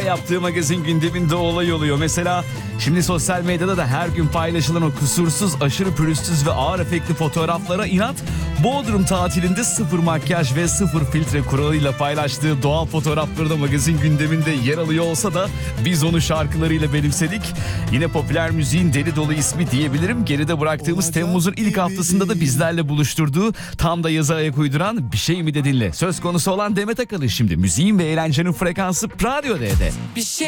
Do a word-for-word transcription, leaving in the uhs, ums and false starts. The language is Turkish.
yaptığı magazin gündeminde olay oluyor. Mesela şimdi sosyal medyada da her gün paylaşılan o kusursuz, aşırı pürüzsüz ve ağır efektli fotoğraflara inat, Bodrum tatilinde sıfır makyaj ve sıfır filtre kuralıyla paylaştığı doğal fotoğrafları da magazin gündeminde yer alıyor olsa da biz onu şarkılarıyla benimsedik. Yine popüler müziğin deli dolu ismi diyebilirim. Geride bıraktığımız Temmuz'un ilk haftasında da bizlerle buluşturduğu, tam da yaza ayak uyduran Bir Şey Mi Dedin'le söz konusu olan Demet Akalın şimdi müziğin ve eğlencenin frekansı Radyo D'de. Bir şey